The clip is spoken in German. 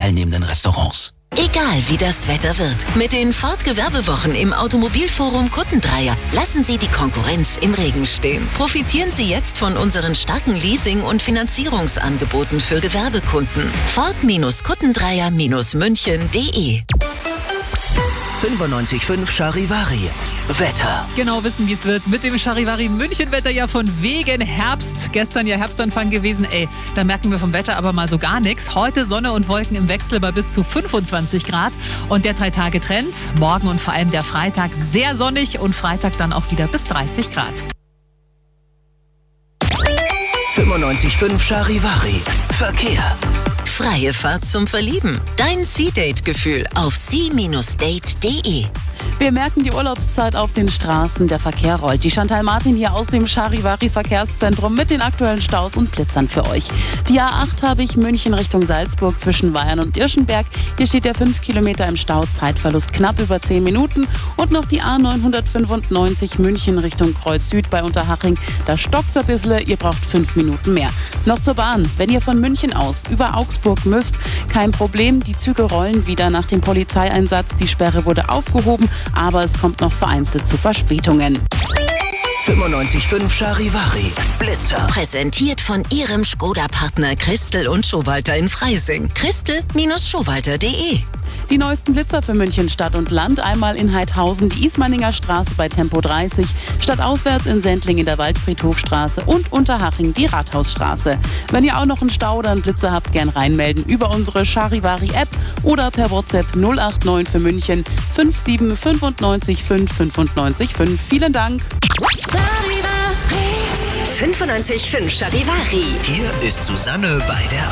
teilnehmenden Restaurants. Egal wie das Wetter wird, mit den Ford-Gewerbewochen im Automobilforum Kuttendreier lassen Sie die Konkurrenz im Regen stehen. Profitieren Sie jetzt von unseren starken Leasing- und Finanzierungsangeboten für Gewerbekunden. Ford-Kuttendreier-München.de 95.5 Charivari. Wetter. Genau wissen, wie es wird. Mit dem Charivari München-Wetter ja von wegen Herbst. Gestern ja Herbstanfang gewesen. Da merken wir vom Wetter aber mal so gar nichts. Heute Sonne und Wolken im Wechsel bei bis zu 25 Grad. Und der 3-Tage-Trend, morgen und vor allem der Freitag sehr sonnig und Freitag dann auch wieder bis 30 Grad. 95.5 Charivari. Verkehr. Freie Fahrt zum Verlieben. Dein Sea-Date-Gefühl auf sea-date.de. Wir merken die Urlaubszeit auf den Straßen, der Verkehr rollt. Die Chantal Martin hier aus dem Charivari Verkehrszentrum mit den aktuellen Staus und Blitzern für euch. Die A8 habe ich München Richtung Salzburg zwischen Weyern und Irschenberg. Hier steht der 5 Kilometer im Stau, Zeitverlust knapp über 10 Minuten. Und noch die A995 München Richtung Kreuz Süd bei Unterhaching. Da stockt's ein bisschen, ihr braucht 5 Minuten mehr. Noch zur Bahn, wenn ihr von München aus über Augsburg müsst, kein Problem, die Züge rollen wieder nach dem Polizeieinsatz. Die Sperre wurde aufgehoben, aber es kommt noch vereinzelt zu Verspätungen. 95.5 Charivari. Blitzer. Präsentiert von Ihrem Skoda-Partner Christel und Schowalter in Freising. Christel-Schowalter.de. Die neuesten Blitzer für München Stadt und Land. Einmal in Heidhausen, die Ismaninger Straße bei Tempo 30, stadtauswärts in Sendling in der Waldfriedhofstraße und Unterhaching die Rathausstraße. Wenn ihr auch noch einen Stau oder einen Blitzer habt, gern reinmelden über unsere Charivari-App oder per WhatsApp 089 für München 57 95 5 95 5. Vielen Dank. 95.5 Charivari. Hier ist Susanne Weider.